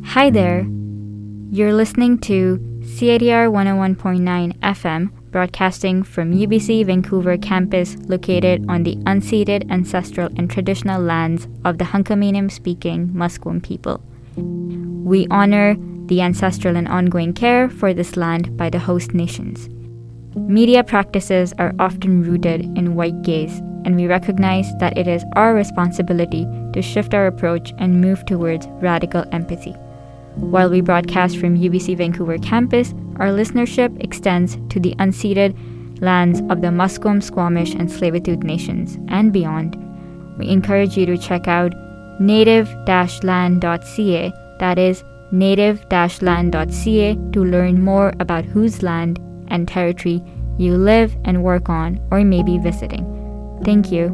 Hi there. You're listening to CITR 101.9 FM, broadcasting from UBC Vancouver campus located on the unceded ancestral and traditional lands of the Hunkaminam-speaking Musqueam people. We honor the ancestral and ongoing care for this land by the host nations. Media practices are often rooted in white gaze, and we recognize that it is our responsibility to shift our approach and move towards radical empathy. While we broadcast from UBC Vancouver campus, our listenership extends to the unceded lands of the Musqueam, Squamish, and Tsleil-Waututh nations and beyond. We encourage you to check out native-land.ca, that is native-land.ca, to learn more about whose land and territory you live and work on or may be visiting. Thank you.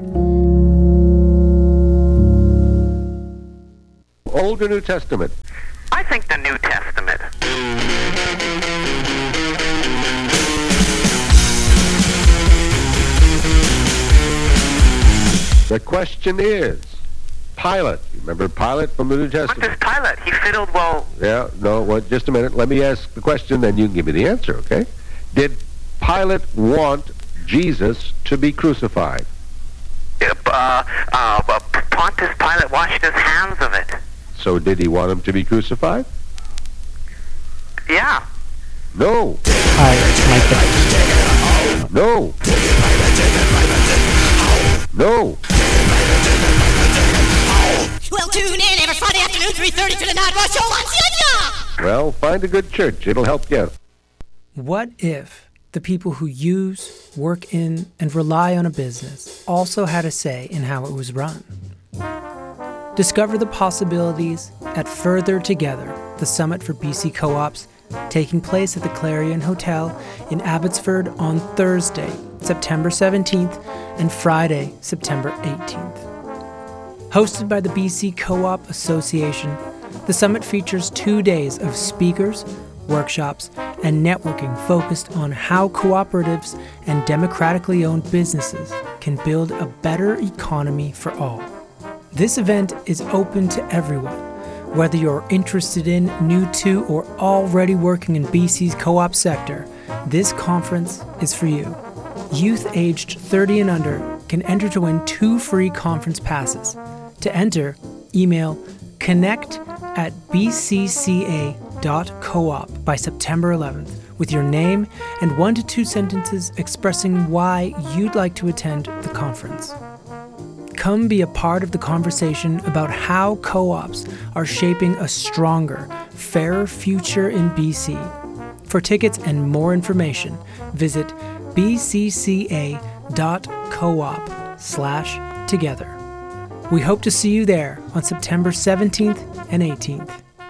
Old or New Testament? I think the New Testament. The question is, Pilate. You remember Pilate from the New What Testament? does Pilate? He fiddled well. Yeah, no, well, just a minute. Let me ask the question, then you can give me the answer, okay? Did Pilate want Jesus to be crucified? Pontius Pilate washed his hands of it. So did he want him to be crucified? Yeah. No. No. No. Well, tune in every Friday afternoon, 3:30 to the Night Rush Show on CITR. Well, find a good church. It'll help you. What if the people who use, work in, and rely on a business also had a say in how it was run? Discover the possibilities at Further Together, the Summit for BC Co-ops, taking place at the Clarion Hotel in Abbotsford on Thursday, September 17th, and Friday, September 18th. Hosted by the BC Co-op Association, the summit features 2 days of speakers, workshops, and networking focused on how cooperatives and democratically owned businesses can build a better economy for all. This event is open to everyone, whether you're interested in, new to, or already working in BC's co-op sector. This conference is for you. Youth aged 30 and under can enter to win 2 free conference passes. To enter, email connect@bcca.coop by September 11th with your name and 1 to 2 sentences expressing why you'd like to attend the conference. Come be a part of the conversation about how co-ops are shaping a stronger, fairer future in BC. For tickets and more information, visit bcca.coop/together. We hope to see you there on September 17th and 18th.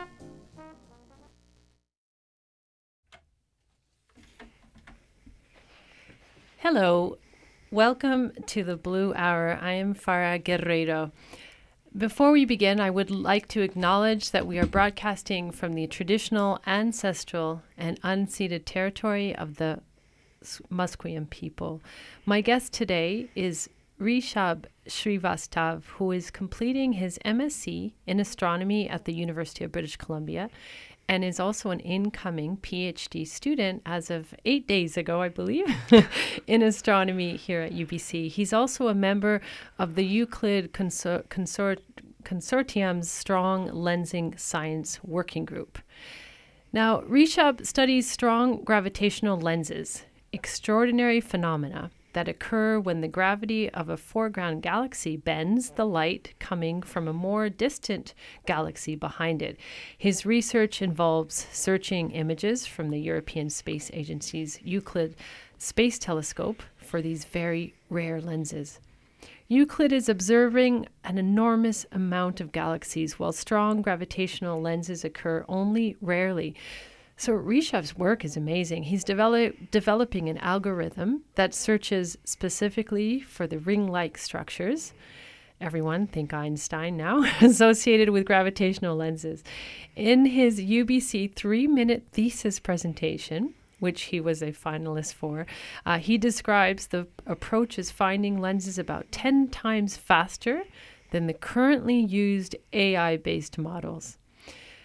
Hello, welcome to the Blue Hour. I am Farah Guerrero. Before we begin, I would like to acknowledge that we are broadcasting from the traditional, ancestral, and unceded territory of the Musqueam people. My guest today is Rishabh Srivastav, who is completing his MSc in astronomy at the University of British Columbia and is also an incoming PhD student as of 8 days ago, I believe, in astronomy here at UBC. He's also a member of the Euclid Consortium's Strong Lensing Science Working Group. Now, Rishabh studies strong gravitational lenses, extraordinary phenomena that occur when the gravity of a foreground galaxy bends the light coming from a more distant galaxy behind it. His research involves searching images from the European Space Agency's Euclid Space Telescope for these very rare lenses. Euclid is observing an enormous amount of galaxies, while strong gravitational lenses occur only rarely. So Rishabh's work is amazing. He's developing an algorithm that searches specifically for the ring-like structures, everyone think Einstein now, associated with gravitational lenses. In his UBC 3-minute thesis presentation, which he was a finalist for, he describes the approach as finding lenses about 10 times faster than the currently used AI-based models.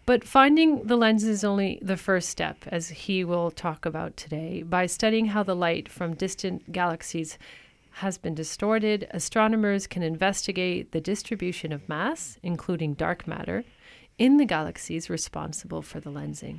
But finding the lens is only the first step, as he will talk about today. By studying how the light from distant galaxies has been distorted, astronomers can investigate the distribution of mass, including dark matter, in the galaxies responsible for the lensing.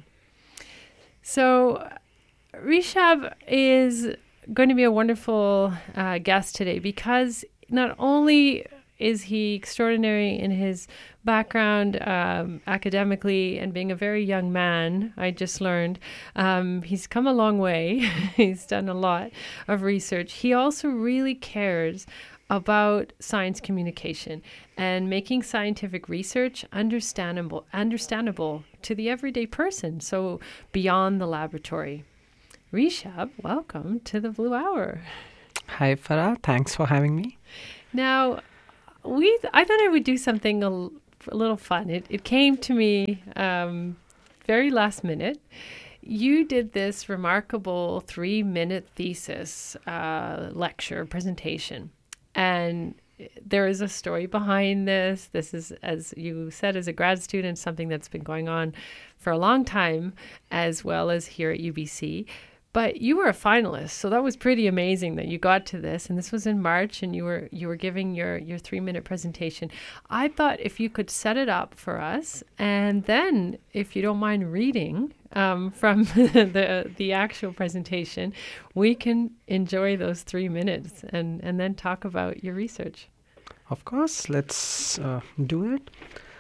So Rishabh is going to be a wonderful guest today because not only is he extraordinary in his background academically and being a very young man, I just learned, he's come a long way. He's done a lot of research. He also really cares about science communication and making scientific research understandable to the everyday person, so beyond the laboratory. Rishabh, welcome to the Blue Hour. Hi, Farah. Thanks for having me. Now, I thought I would do something a little fun. It came to me very last minute. You did this remarkable 3-minute thesis lecture presentation. And there is a story behind this. This is, as you said, as a grad student, something that's been going on for a long time, as well as here at UBC. But you were a finalist, so that was pretty amazing that you got to this. And this was in March, and you were giving your 3-minute presentation. I thought if you could set it up for us, and then if you don't mind reading from the actual presentation, we can enjoy those 3 minutes and then talk about your research. Of course, let's do it.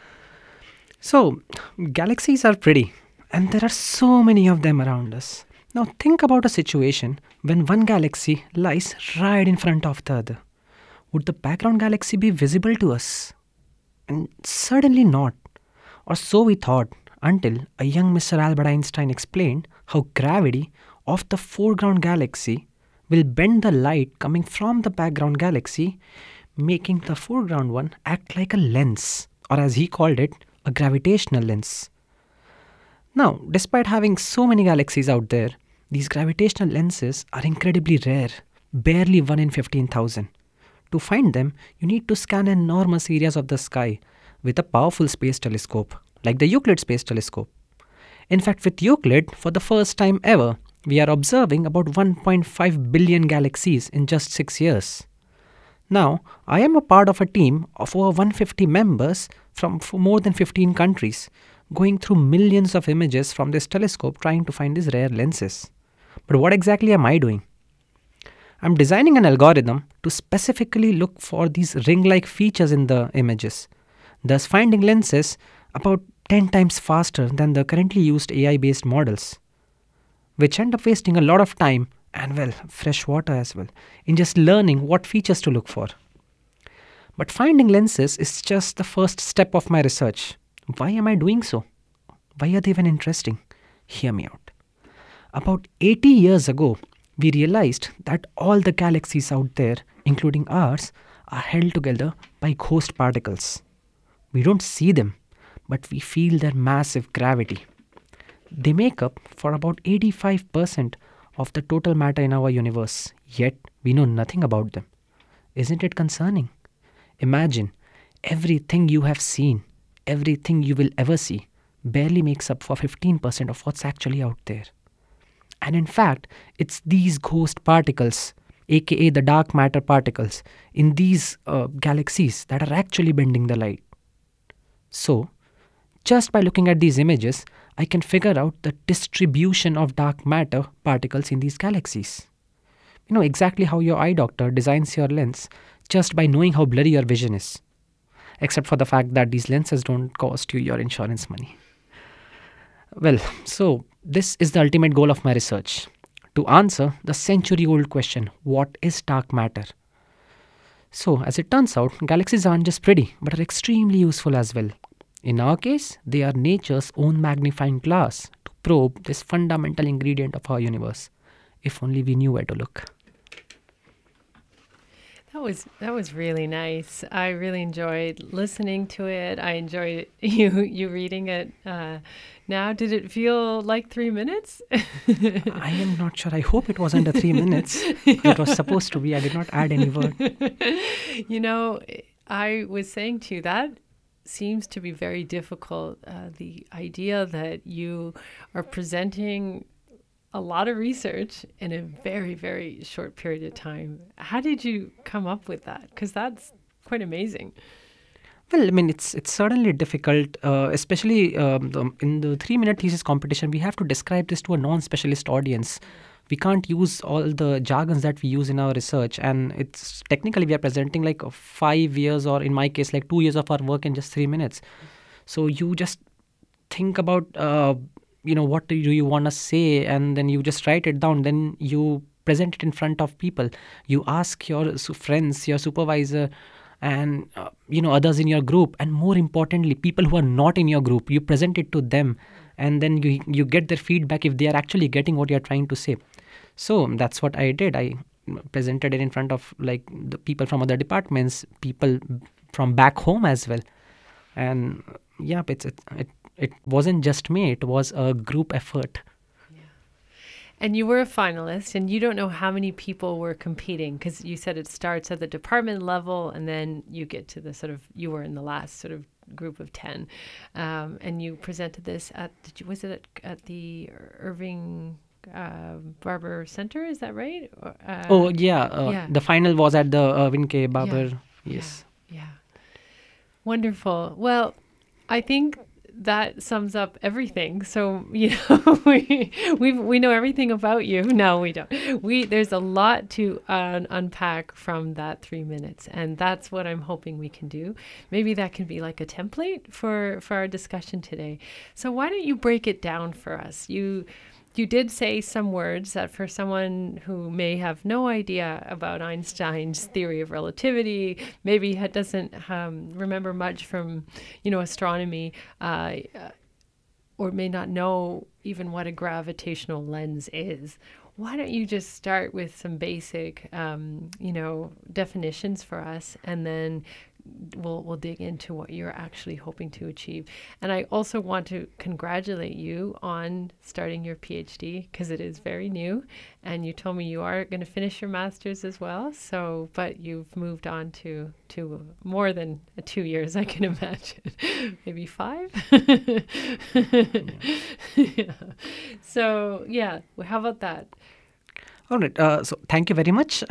So, galaxies are pretty, and there are so many of them around us. Now think about a situation when one galaxy lies right in front of the other. Would the background galaxy be visible to us? And certainly not. Or so we thought, until a young Mr. Albert Einstein explained how gravity of the foreground galaxy will bend the light coming from the background galaxy, making the foreground one act like a lens, or as he called it, a gravitational lens. Now, despite having so many galaxies out there, these gravitational lenses are incredibly rare, barely 1 in 15,000. To find them, you need to scan enormous areas of the sky with a powerful space telescope, like the Euclid Space Telescope. In fact, with Euclid, for the first time ever, we are observing about 1.5 billion galaxies in just 6 years. Now, I am a part of a team of over 150 members from more than 15 countries, going through millions of images from this telescope trying to find these rare lenses. But what exactly am I doing? I'm designing an algorithm to specifically look for these ring-like features in the images, thus finding lenses about 10 times faster than the currently used AI-based models, which end up wasting a lot of time and, well, fresh water as well, in just learning what features to look for. But finding lenses is just the first step of my research. Why am I doing so? Why are they even interesting? Hear me out. About 80 years ago, we realized that all the galaxies out there, including ours, are held together by ghost particles. We don't see them, but we feel their massive gravity. They make up for about 85% of the total matter in our universe, yet we know nothing about them. Isn't it concerning? Imagine, everything you have seen, everything you will ever see, barely makes up for 15% of what's actually out there. And in fact, it's these ghost particles, aka the dark matter particles, in these galaxies that are actually bending the light. So, just by looking at these images, I can figure out the distribution of dark matter particles in these galaxies. You know exactly how your eye doctor designs your lens just by knowing how blurry your vision is. Except for the fact that these lenses don't cost you your insurance money. Well, so this is the ultimate goal of my research. To answer the century-old question, what is dark matter? So, as it turns out, galaxies aren't just pretty, but are extremely useful as well. In our case, they are nature's own magnifying glass to probe this fundamental ingredient of our universe. If only we knew where to look. That was really nice. I really enjoyed listening to it. I enjoyed you reading it. Now, did it feel like 3 minutes? I am not sure. I hope it wasn't a 3 minutes. It was supposed to be. I did not add any word. You know, I was saying to you that seems to be very difficult. The idea that you are presenting a lot of research in a very, very short period of time. How did you come up with that? Because that's quite amazing. Well, I mean, it's certainly difficult, especially in the 3-minute thesis competition. We have to describe this to a non-specialist audience. We can't use all the jargons that we use in our research, and it's technically we are presenting like 5 years, or in my case, like 2 years of our work in just 3 minutes. So you just think about, what do you want to say, and then you just write it down. Then you present it in front of people. You ask your friends, your supervisor, and others in your group, and more importantly, people who are not in your group. You present it to them, and then you get their feedback if they are actually getting what you're trying to say. So that's what I did. I presented it in front of like the people from other departments, people from back home as well. And yeah, it wasn't just me. It was a group effort. And you were a finalist, and you don't know how many people were competing, because you said it starts at the department level, and then you get to the you were in the last sort of group of 10. And you presented this at the Irving Barber Center, is that right? The final was at the Irving K. Barber. Yes. Yeah. Wonderful. Well, I think that sums up everything. So, we know everything about you. No, we don't. There's a lot to unpack from that 3 minutes, and that's what I'm hoping we can do. Maybe that can be like a template for our discussion today. So why don't you break it down for us? You did say some words that for someone who may have no idea about Einstein's theory of relativity, maybe doesn't remember much from, astronomy, or may not know even what a gravitational lens is. Why don't you just start with some basic, definitions for us, and then we'll dig into what you're actually hoping to achieve. And I also want to congratulate you on starting your PhD, because it is very new, and you told me you are going to finish your master's as well. So, but you've moved on to more than 2 years, I can imagine, maybe 5. Yeah. So yeah, how about that? All right. So thank you very much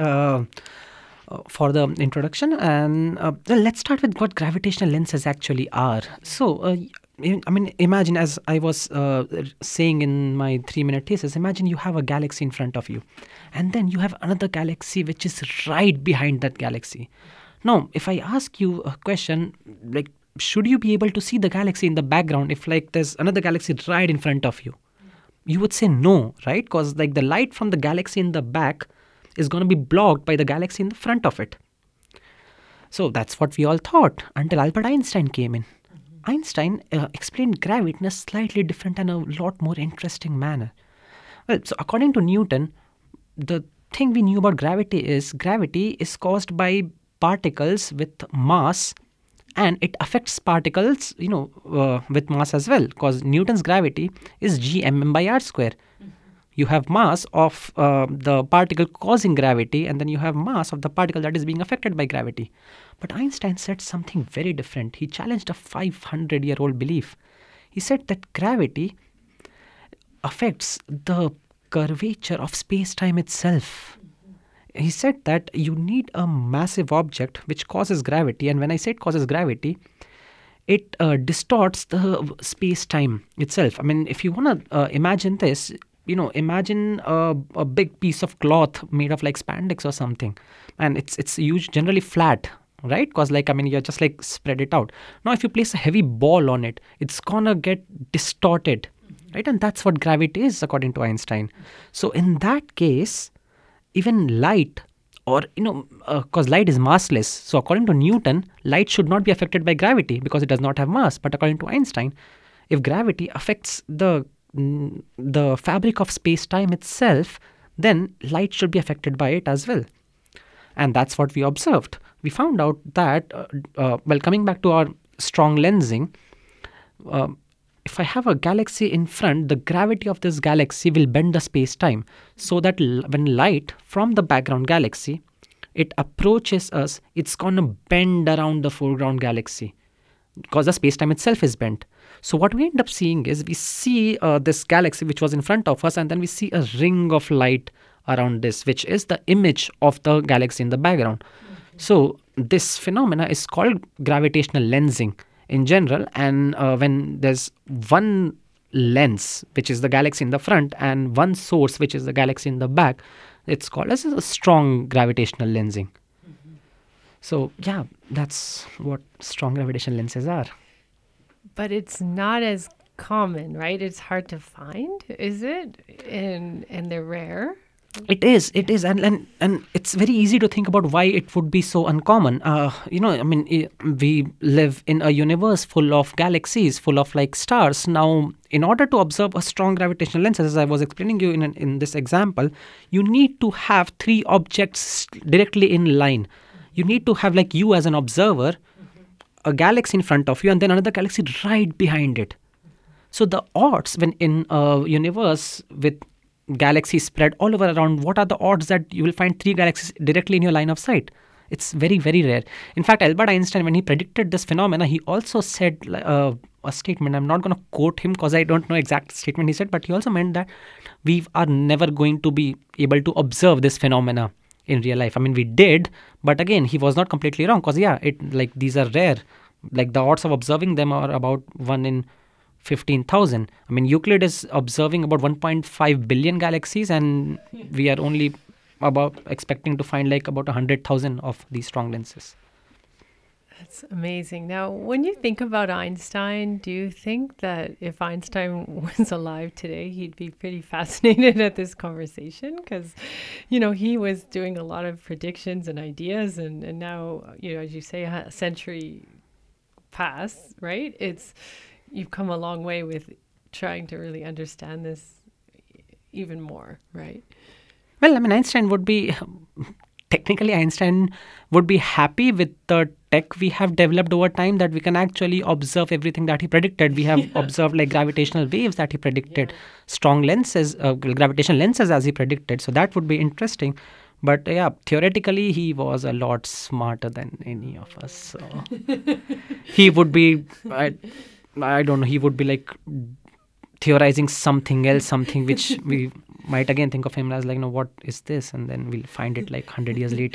for the introduction, and let's start with what gravitational lenses actually are. So, imagine, as I was saying in my 3-minute thesis, imagine you have a galaxy in front of you, and then you have another galaxy which is right behind that galaxy. Now, if I ask you a question like, should you be able to see the galaxy in the background if like there's another galaxy right in front of you? You would say no, right? Because like the light from the galaxy in the back is going to be blocked by the galaxy in the front of it. So that's what we all thought until Albert Einstein came in. Einstein explained gravity in a slightly different and a lot more interesting manner. Well, so according to Newton, the thing we knew about gravity is caused by particles with mass, and it affects particles, with mass as well, because Newton's gravity is g/m by r square. You have mass of the particle causing gravity, and then you have mass of the particle that is being affected by gravity. But Einstein said something very different. He challenged a 500-year-old belief. He said that gravity affects the curvature of space-time itself. He said that you need a massive object which causes gravity, and when I say it causes gravity, it distorts the space-time itself. I mean, if you want to imagine this, imagine a big piece of cloth made of like spandex or something, and it's generally flat, right? Because you're just like spread it out. Now, if you place a heavy ball on it, it's gonna get distorted, right? And that's what gravity is, according to Einstein. So in that case, even light, or because light is massless, so according to Newton, light should not be affected by gravity because it does not have mass. But according to Einstein, if gravity affects the fabric of space-time itself, then light should be affected by it as well. And that's what we observed. We found out that, coming back to our strong lensing, if I have a galaxy in front, the gravity of this galaxy will bend the space-time, so that when light from the background galaxy, it approaches us, it's going to bend around the foreground galaxy. because the space-time itself is bent. So what we end up seeing is we see this galaxy which was in front of us, and then we see a ring of light around this, which is the image of the galaxy in the background. So this phenomena is called gravitational lensing in general, and when there's one lens, which is the galaxy in the front, and one source, which is the galaxy in the back, it's called as a strong gravitational lensing. So yeah, that's what strong gravitational lenses are. But it's not as common, right? It's hard to find, is it? And they're rare. It is, and it's very easy to think about why it would be so uncommon. We live in a universe full of galaxies, full of like stars. Now, in order to observe a strong gravitational lens, as I was explaining you in this example, you need to have three objects directly in line. You need to have like you as an observer, a galaxy in front of you, and then another galaxy right behind it. So the odds when in a universe with galaxies spread all over around, what are the odds that you will find three galaxies directly in your line of sight? It's very, very rare. In fact, Albert Einstein, when he predicted this phenomena, he also said a statement. I'm not going to quote him because I don't know exact statement he said, but he also meant that we are never going to be able to observe this phenomena in real life. I mean, we did, but again, he was not completely wrong because these are rare. Like the odds of observing them are about 1 in 15,000. I mean, Euclid is observing about 1.5 billion galaxies, and we are only about expecting to find like about 100,000 of these strong lenses. That's amazing. Now, when you think about Einstein, do you think that if Einstein was alive today, he'd be pretty fascinated at this conversation? Because, he was doing a lot of predictions and ideas, and now, as you say, a century passed, right? You've come a long way with trying to really understand this even more, right? Well, I mean, Einstein would be happy with the tech we have developed over time, that we can actually observe everything that he predicted. We have observed like gravitational waves that he predicted, strong lenses, gravitational lenses as he predicted. So that would be interesting. But theoretically, he was a lot smarter than any of us. So he would be... I don't know, he would be like theorizing something else, something which we might again think of him as like, what is this? And then we'll find it like 100 years later.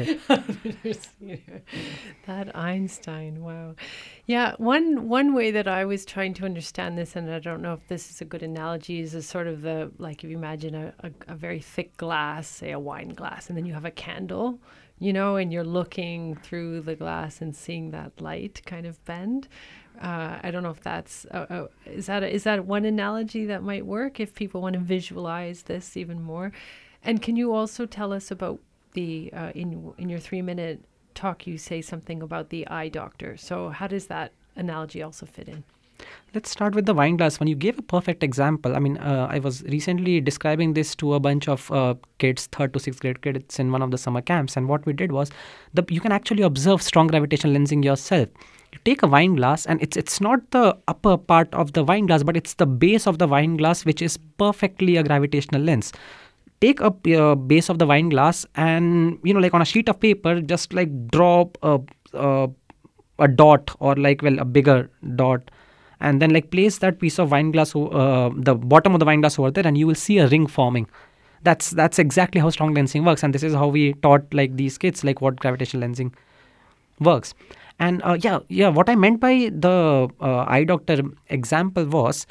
That Einstein, wow. Yeah, one way that I was trying to understand this, and I don't know if this is a good analogy, is a sort of if you imagine a very thick glass, say a wine glass, and then you have a candle, and you're looking through the glass and seeing that light kind of bend. I don't know if that's is that one analogy that might work if people want to visualize this even more. And can you also tell us about the in your 3-minute talk, you say something about the eye doctor. So how does that analogy also fit in? Let's start with the wine glass one. You gave a perfect example. I mean, I was recently describing this to a bunch of kids, 3rd to 6th grade kids in one of the summer camps. And what we did was, you can actually observe strong gravitational lensing yourself. You take a wine glass, and it's not the upper part of the wine glass, but it's the base of the wine glass, which is perfectly a gravitational lens. Take a base of the wine glass and, like on a sheet of paper, just like draw a dot, or a bigger dot, and then place that piece of wine glass, the bottom of the wine glass over there, and you will see a ring forming. That's exactly how strong lensing works, and this is how we taught these kids what gravitational lensing works. And what I meant by the eye doctor example was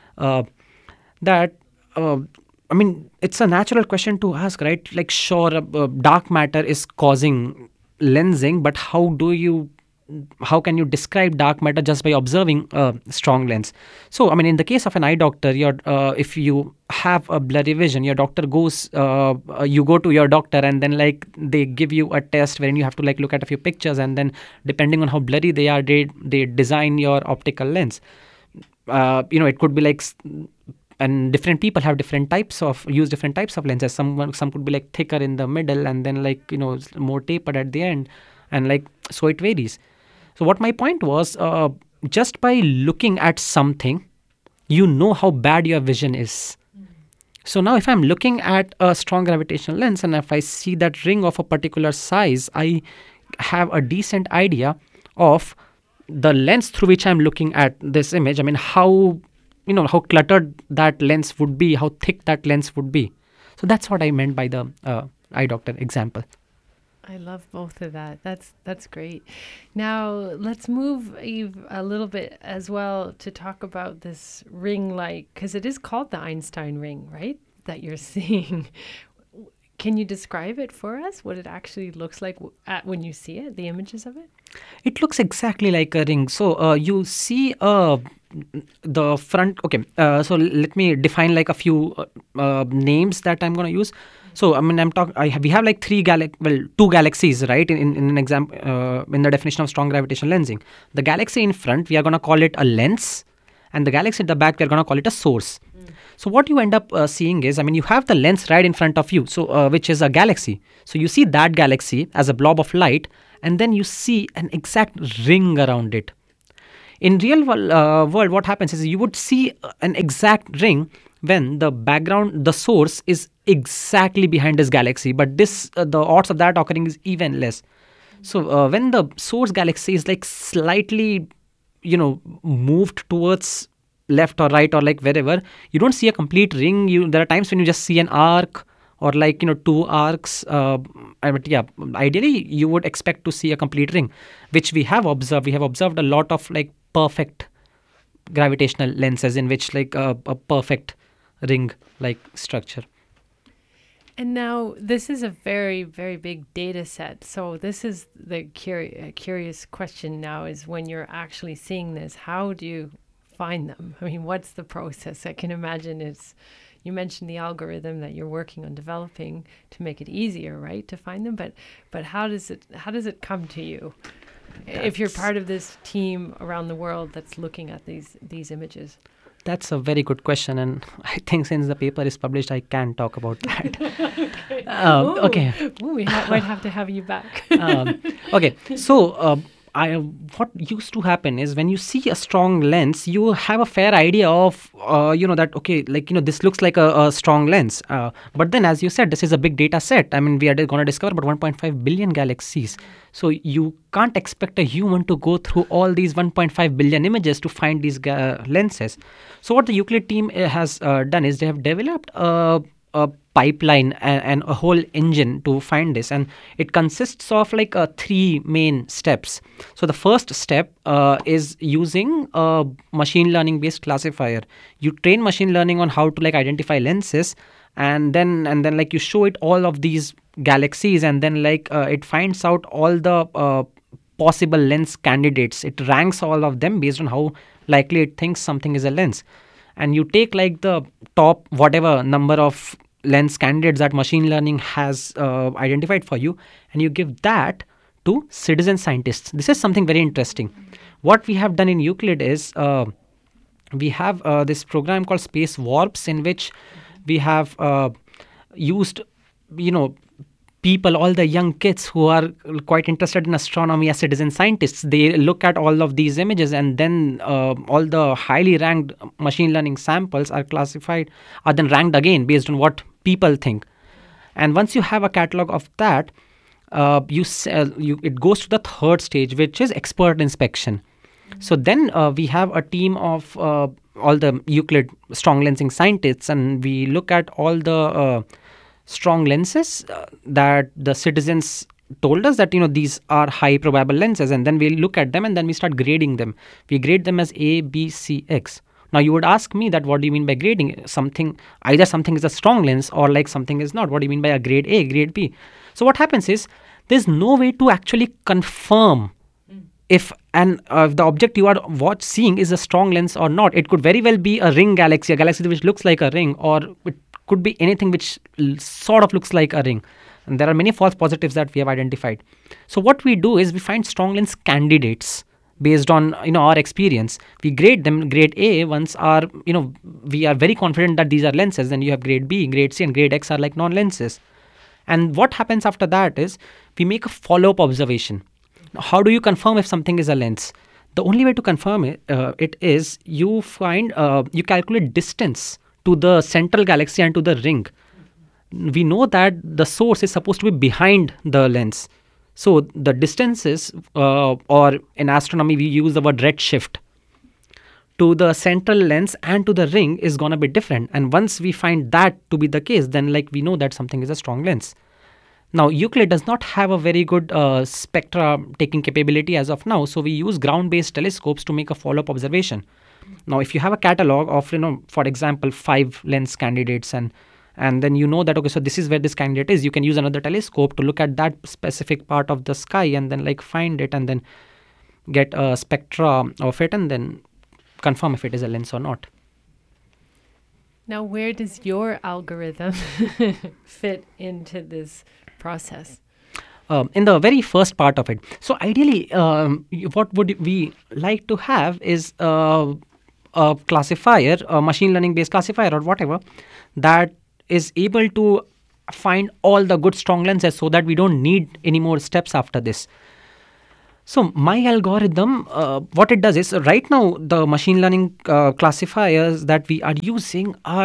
that it's a natural question to ask, right? Sure, dark matter is causing lensing, but how can you describe dark matter just by observing a strong lens? So, in the case of an eye doctor, if you have a blurry vision, your doctor goes, you go to your doctor, and then they give you a test wherein you have to look at a few pictures, and then depending on how blurry they are, they design your optical lens. It could be and different people have different types of lenses. Some could be thicker in the middle, and then more tapered at the end, and so it varies. So what my point was, just by looking at something, how bad your vision is. So now if I'm looking at a strong gravitational lens, and if I see that ring of a particular size, I have a decent idea of the lens through which I'm looking at this image, I mean, how cluttered that lens would be, how thick that lens would be. So that's what I meant by the eye doctor example. I love both of that. That's great. Now let's move, Eve, a little bit as well to talk about this ring light, because it is called the Einstein ring, right? That you're seeing. Can you describe it for us? What it actually looks like when you see it, the images of it? It looks exactly like a ring. So you see the front. Okay. So let me define like a few names that I'm going to use. So I mean, we have like two galaxies, right? In an example, in the definition of strong gravitational lensing, the galaxy in front, we are going to call it a lens, and the galaxy at the back, we are going to call it a source. So what you end up seeing is, I mean, you have the lens right in front of you, so which is a galaxy. So you see that galaxy as a blob of light, and then you see an exact ring around it. In real world, what happens is you would see an exact ring when the background, the source is exactly behind this galaxy, but the odds of that occurring is even less. So when the source galaxy is like slightly, moved towards left or right or like wherever, you don't see a complete ring. There are times when you just see an arc or like, two arcs. But yeah, ideally you would expect to see a complete ring, which we have observed. We have observed a lot of like perfect gravitational lenses in which like a perfect ring-like structure. And now this is a very, very big data set. So this is the curious question now is when you're actually seeing this, how do you find them? I mean, what's the process? I can imagine you mentioned the algorithm that you're working on developing to make it easier, right, to find them. But how does it come to you? If you're part of this team around the world that's looking at these images? That's a very good question, and I think since the paper is published, I can talk about that. Okay. Ooh, we might have to have you back. Okay. So what used to happen is when you see a strong lens, you have a fair idea of, that, okay, like, this looks like a strong lens. But then, as you said, this is a big data set. I mean, we are going to discover about 1.5 billion galaxies. So you can't expect a human to go through all these 1.5 billion images to find these lenses. So what the Euclid team has done is they have developed a pipeline and a whole engine to find this, and it consists of like 3 main steps. So the first step is using a machine learning based classifier. You train machine learning on how to like identify lenses, and then like you show it all of these galaxies, and then like it finds out all the possible lens candidates. It ranks all of them based on how likely it thinks something is a lens, and you take like the top whatever number of lens candidates that machine learning has identified for you, and you give that to citizen scientists. This is something very interesting. What we have done in Euclid is we have this program called Space Warps, in which we have used, people, all the young kids who are quite interested in astronomy as citizen scientists. They look at all of these images, and then all the highly ranked machine learning samples are then ranked again based on what people think. And once you have a catalog of that, it goes to the third stage, which is expert inspection. So then we have a team of all the Euclid strong lensing scientists, and we look at all the strong lenses that the citizens told us that these are high probable lenses, and then we look at them and then we start grading them. We grade them as A, B, C, X. Now you would ask me that what do you mean by grading something? Either something is a strong lens or like something is not. What do you mean by a grade A, grade B? So what happens is there's no way to actually confirm if the object you are seeing is a strong lens or not. It could very well be a ring galaxy, a galaxy which looks like a ring, or it could be anything which sort of looks like a ring. And there are many false positives that we have identified. So what we do is we find strong lens candidates based on our experience. We grade them. Grade A, once we are very confident that these are lenses, then you have grade B, grade C, and grade X are like non-lenses. And what happens after that is we make a follow-up observation. How do you confirm if something is a lens? The only way to confirm it is you calculate distance to the central galaxy and to the ring. We know that the source is supposed to be behind the lens. So the distances, or in astronomy we use the word redshift, to the central lens and to the ring is going to be different. And once we find that to be the case, then like we know that something is a strong lens. Now, Euclid does not have a very good spectra taking capability as of now, so we use ground-based telescopes to make a follow-up observation. Now, if you have a catalog of, for example, 5 lens candidates, and then you know that, okay, so this is where this candidate is, you can use another telescope to look at that specific part of the sky and then like find it and then get a spectra of it and then confirm if it is a lens or not. Now, where does your algorithm fit into this process? In the very first part of it. So ideally, what would we like to have is a classifier, a machine learning based classifier or whatever, that is able to find all the good strong lenses so that we don't need any more steps after this. So my algorithm, what it does is, right now the machine learning classifiers that we are using are,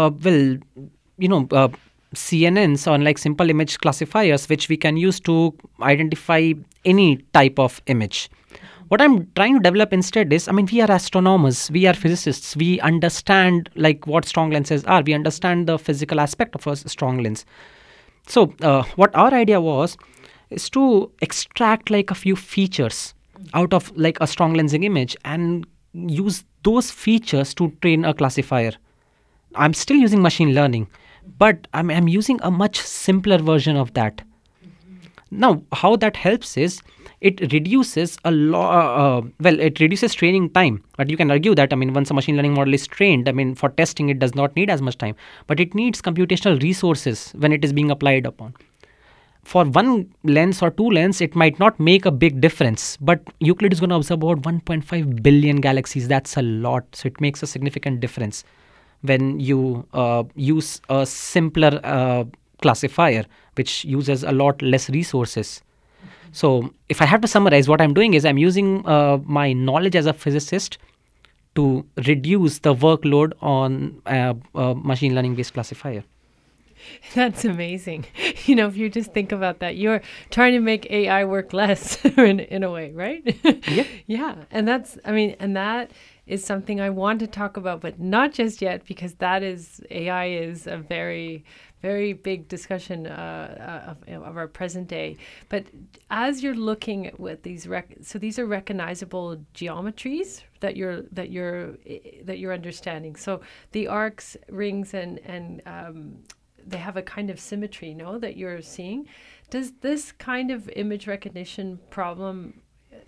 CNNs, or like simple image classifiers, which we can use to identify any type of image. What I'm trying to develop instead is, we are astronomers, we are physicists, we understand like what strong lenses are, we understand the physical aspect of a strong lens. So what our idea was is to extract like a few features out of like a strong lensing image and use those features to train a classifier. I'm still using machine learning, but I'm using a much simpler version of that. Now, how that helps is it reduces it reduces training time. But you can argue that, once a machine learning model is trained, for testing it does not need as much time, but it needs computational resources when it is being applied upon. For one lens or two lenses, it might not make a big difference, but Euclid is going to observe about 1.5 billion galaxies. That's a lot. So it makes a significant difference when you use a simpler classifier, which uses a lot less resources. So if I have to summarize, what I'm doing is I'm using my knowledge as a physicist to reduce the workload on a machine learning based classifier. That's amazing. If you just think about that, you're trying to make AI work less in a way, right? Yeah. Yeah. And that is something I want to talk about, but not just yet, because AI is a very, very big discussion of our present day. But as you're looking at what these so these are recognizable geometries that you're understanding. So the arcs, rings, and they have a kind of symmetry, that you're seeing. Does this kind of image recognition problem,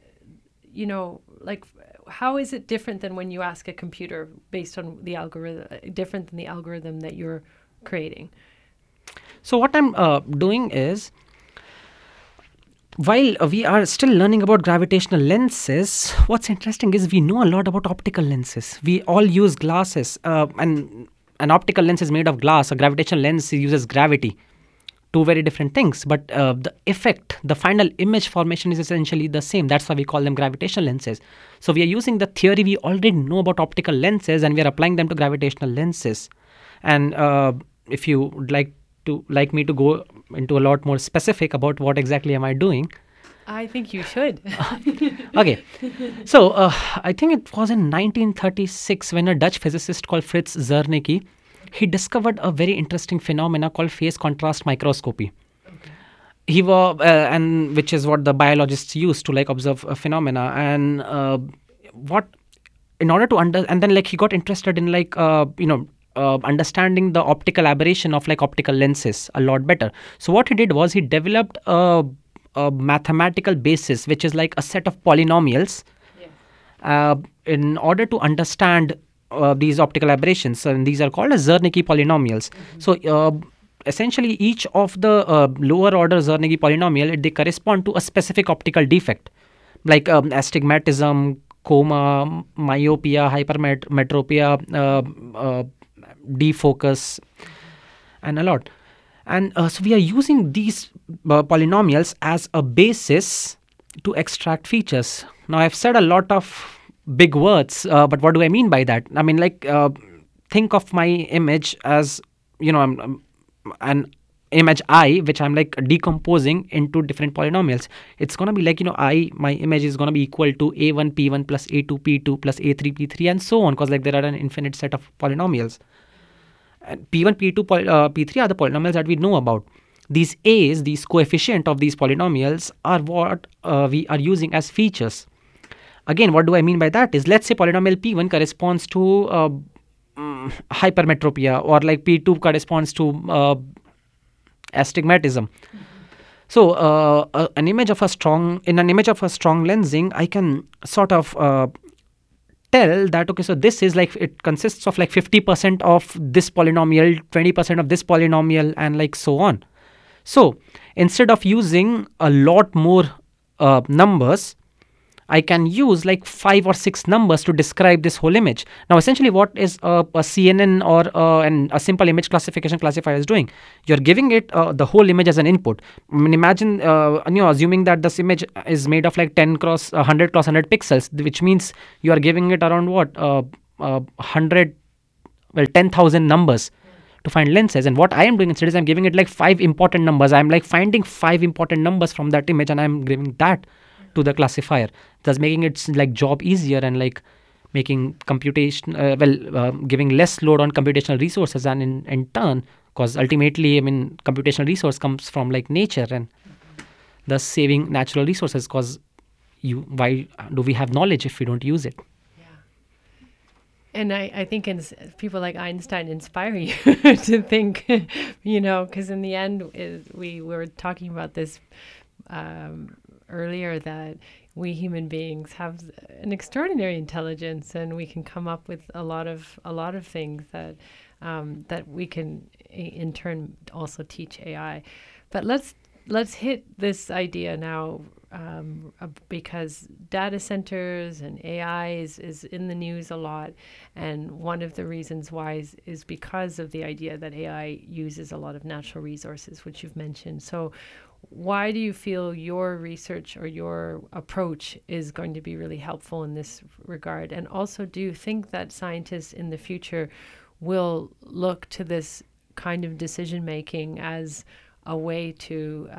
how is it different than when you ask a computer based on the algorithm, different than the algorithm that you're creating? So what I'm doing is, while we are still learning about gravitational lenses, what's interesting is we know a lot about optical lenses. We all use glasses, and an optical lens is made of glass. A gravitational lens uses gravity. Two very different things, but the effect, the final image formation is essentially the same. That's why we call them gravitational lenses. So we are using the theory we already know about optical lenses, and we are applying them to gravitational lenses. And if you would like me to go into a lot more specific about what exactly am I doing, I think you should. Okay. So I think it was in 1936 when a Dutch physicist called Frits Zernike, he discovered a very interesting phenomena called phase contrast microscopy. Okay. He was, and which is what the biologists use to observe a phenomena. And in order to and then he got interested in understanding the optical aberration of optical lenses a lot better. So what he did was he developed a mathematical basis, which is like a set of polynomials, in order to understand these optical aberrations, and these are called as Zernike polynomials. Mm-hmm. So essentially each of the lower order Zernike polynomial, they correspond to a specific optical defect, like astigmatism, coma, myopia, hypermetropia, defocus, and a lot. And so we are using these polynomials as a basis to extract features. Now, I've said a lot of big words, but what do I mean by that? Think of my image as, an image I, which I'm like decomposing into different polynomials. It's going to be like, my image is going to be equal to a1 p1 plus a2 p2 plus a3 p3 and so on, because like there are an infinite set of polynomials. And p1, p2, p3 are the polynomials that we know about. These a's, these coefficient of these polynomials are what we are using as features. Again, what do I mean by that is, let's say polynomial p1 corresponds to hypermetropia, or like p2 corresponds to astigmatism. So an image of a strong lensing, I can sort of tell that, okay, so this is like, it consists of like 50% of this polynomial, 20% of this polynomial, and like so on. So instead of using a lot more numbers, I can use like 5 or 6 numbers to describe this whole image. Now, essentially, what is a CNN or a simple image classification classifier is doing? You're giving it the whole image as an input. I mean, imagine, assuming that this image is made of like 100 cross 100 pixels, which means you are giving it around 10,000 numbers to find lenses. And what I am doing instead is I'm giving it like 5 important numbers. I'm like finding 5 important numbers from that image, and I'm giving that to the classifier, thus making its like job easier and like making computation giving less load on computational resources, and in turn, because ultimately, I mean, computational resource comes from like nature, and thus saving natural resources, because why do we have knowledge if we don't use it? And I think people like Einstein inspire you to think, because in the end, we were talking about this earlier, that we human beings have an extraordinary intelligence, and we can come up with a lot of things that we can in turn also teach AI. But let's hit this idea now, because data centers and AI is in the news a lot, and one of the reasons why is because of the idea that AI uses a lot of natural resources, which you've mentioned. So why do you feel your research or your approach is going to be really helpful in this regard? And also, do you think that scientists in the future will look to this kind of decision making as a way to,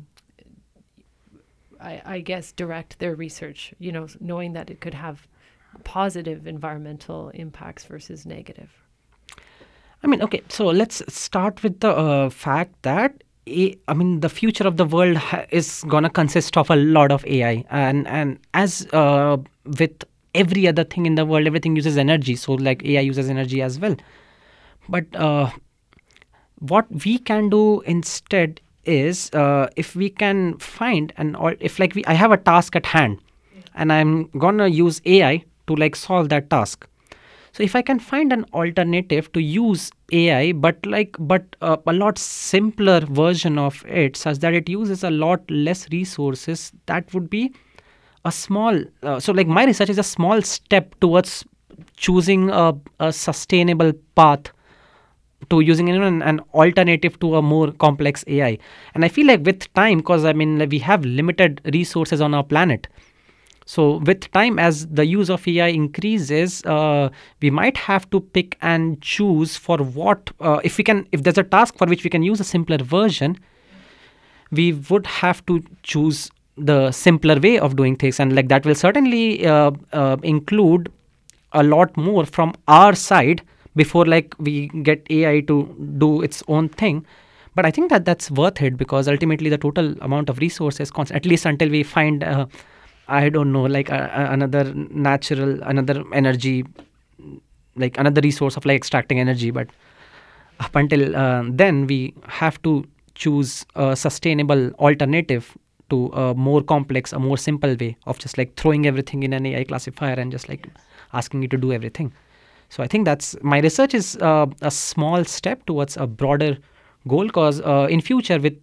I guess, direct their research, knowing that it could have positive environmental impacts versus negative? I mean, okay, so let's start with the fact that the future of the world is going to consist of a lot of AI. And as with every other thing in the world, everything uses energy. So like AI uses energy as well. But what we can do instead is, if we can find I have a task at hand, and I'm going to use AI to like solve that task. So if I can find an alternative to use AI, but a lot simpler version of it, such that it uses a lot less resources, that would be a small. So like my research is a small step towards choosing a sustainable path to using an alternative to a more complex AI. And I feel like with time, because we have limited resources on our planet. So with time, as the use of AI increases, we might have to pick and choose for what, if there's a task for which we can use a simpler version, we would have to choose the simpler way of doing things. And like that will certainly include a lot more from our side before like we get AI to do its own thing. But I think that's worth it, because ultimately the total amount of resources, at least until we find I don't know, like another energy, like another resource of like extracting energy. But up until then, we have to choose a sustainable alternative to a more complex, a more simple way of just like throwing everything in an AI classifier and just like asking it to do everything. So I think my research is a small step towards a broader goal, because in future with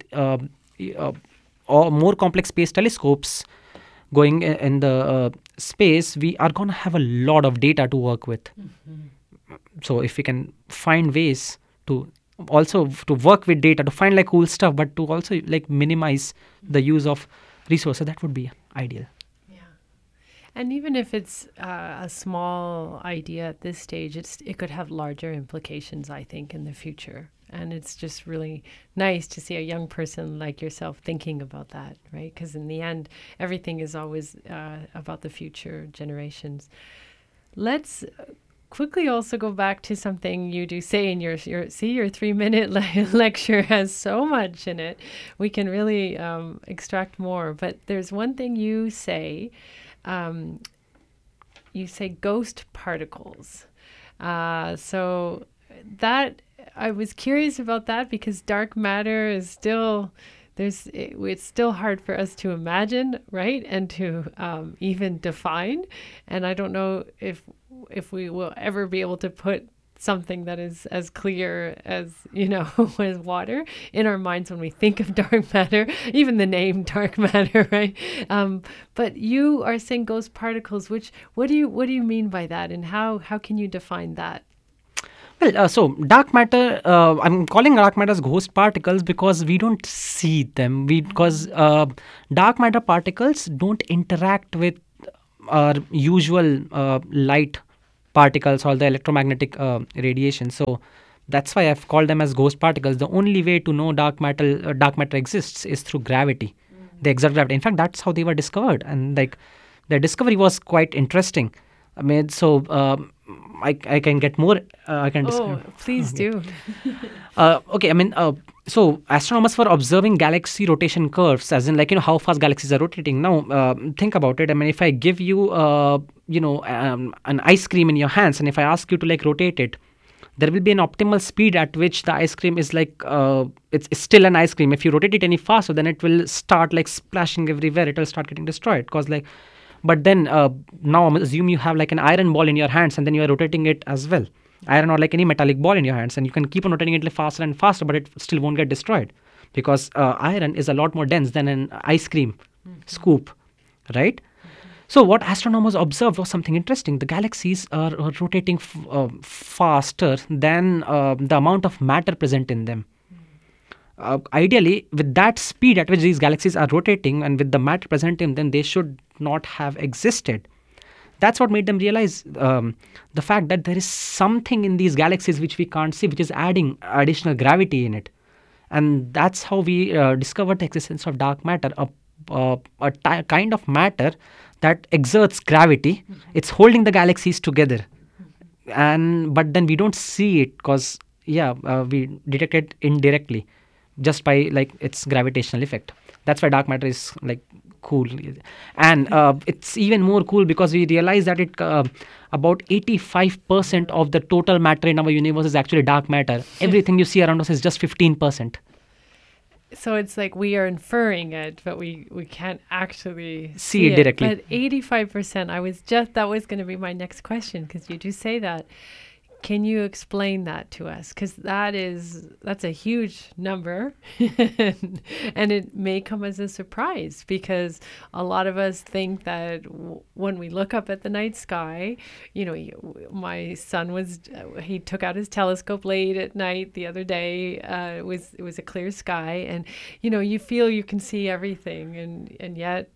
more complex space telescopes going in the space, we are going to have a lot of data to work with. Mm-hmm. So if we can find ways to also to work with data, to find like cool stuff, but to also like minimize the use of resources, that would be ideal. Yeah. And even if it's a small idea at this stage, it could have larger implications, I think, in the future. And it's just really nice to see a young person like yourself thinking about that, right? Because in the end, everything is always about the future generations. Let's quickly also go back to something you do say in your 3-minute lecture has so much in it. We can really extract more. But there's one thing you say. You say ghost particles. So that I was curious about that because dark matter is still it's still hard for us to imagine, right, and to even define. And I don't know if we will ever be able to put something that is as clear as, as water in our minds when we think of dark matter, even the name dark matter, right? But you are saying ghost particles, what do you mean by that, and how can you define that? Well, so dark matter, I'm calling dark matter as ghost particles because we don't see them. Because dark matter particles don't interact with our usual light particles or the electromagnetic radiation. So that's why I've called them as ghost particles. The only way to know dark matter exists is through gravity. They exert gravity. In fact, that's how they were discovered, and like their discovery was quite interesting. I mean, so I can get more. I can. Please do. Okay. I mean, so astronomers were observing galaxy rotation curves, as in like how fast galaxies are rotating. Now, think about it. I mean, if I give you an ice cream in your hands, and if I ask you to like rotate it, there will be an optimal speed at which the ice cream is like it's still an ice cream. If you rotate it any faster, then it will start like splashing everywhere. It will start getting destroyed because like. But then now assume you have like an iron ball in your hands and then you are rotating it as well. Iron or like any metallic ball in your hands, and you can keep on rotating it like faster and faster, but it still won't get destroyed because iron is a lot more dense than an ice cream scoop, right? So what astronomers observed was something interesting. The galaxies are rotating faster than the amount of matter present in them. Ideally, with that speed at which these galaxies are rotating and with the matter present in them, they should not have existed. That's what made them realize the fact that there is something in these galaxies which we can't see, which is adding additional gravity in it. And that's how we discovered the existence of dark matter, a kind of matter that exerts gravity. It's holding the galaxies together. But then we don't see it because, we detect it indirectly just by like its gravitational effect. That's why dark matter is like cool. And it's even more cool because we realize that it about 85% of the total matter in our universe is actually dark matter. Everything you see around us is just 15%. So it's like we are inferring it, but we can't actually see it directly. But 85%, that was going to be my next question, because you do say that. Can you explain that to us? Because that's a huge number, and it may come as a surprise because a lot of us think that when we look up at the night sky, my son he took out his telescope late at night the other day. It was a clear sky, and you feel you can see everything, and yet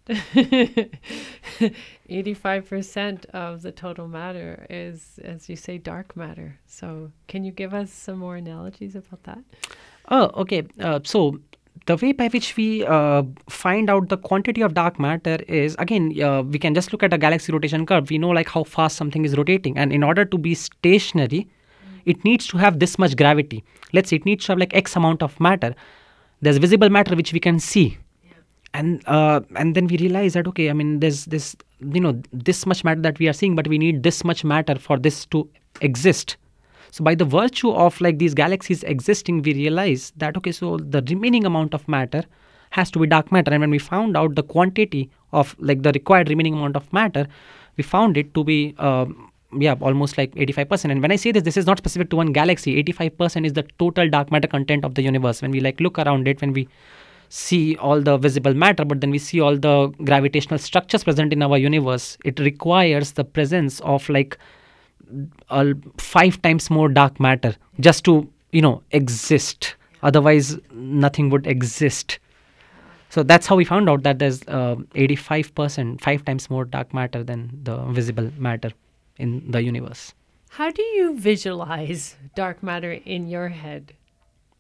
85% of the total matter is, as you say, dark matter. So can you give us some more analogies about that? Oh, okay. So the way by which we find out the quantity of dark matter is, again, we can just look at a galaxy rotation curve. We know like how fast something is rotating. And in order to be stationary, it needs to have this much gravity. Let's say it needs to have like X amount of matter. There's visible matter which we can see. And then we realize that, okay, I mean, there's this, this much matter that we are seeing, but we need this much matter for this to exist. So by the virtue of like these galaxies existing, we realize that, okay, so the remaining amount of matter has to be dark matter. And when we found out the quantity of like the required remaining amount of matter, we found it to be, almost like 85%. And when I say this is not specific to one galaxy. 85% is the total dark matter content of the universe. When we like look around it, when we see all the visible matter, but then we see all the gravitational structures present in our universe, it requires the presence of like 5 times more dark matter just to exist. Otherwise nothing would exist. So that's how we found out that there's 85%, 5 times more dark matter than the visible matter in the universe. How do you visualize dark matter in your head?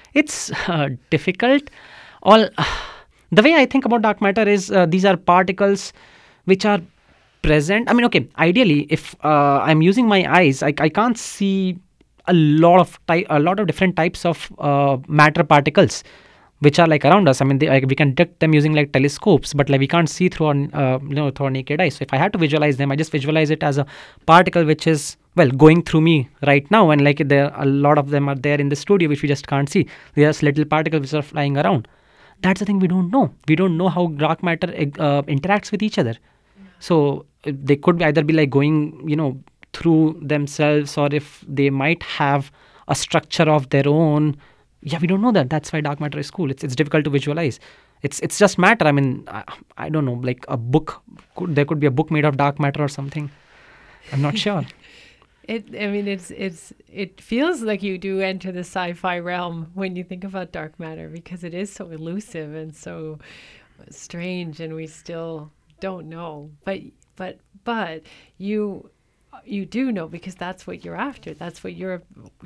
It's difficult. All the way I think about dark matter is these are particles which are present. I mean, okay, ideally, if I'm using my eyes, I can't see a lot of different types of matter particles which are like around us. I mean, we can detect them using like telescopes, but like we can't see through through our naked eye. So if I had to visualize them, I just visualize it as a particle which is going through me right now, and like there a lot of them are there in the studio which we just can't see. They're just little particles which are flying around. That's the thing we don't know. We don't know how dark matter interacts with each other. So they could either be like going through themselves, or if they might have a structure of their own. Yeah, we don't know that. That's why dark matter is cool. It's difficult to visualize. It's just matter. I mean, I don't know, like a book. There could be a book made of dark matter or something. I'm not sure. It feels like you do enter the sci-fi realm when you think about dark matter, because it is so elusive and so strange, and we still don't know. But you do know, because that's what you're after. That's what you're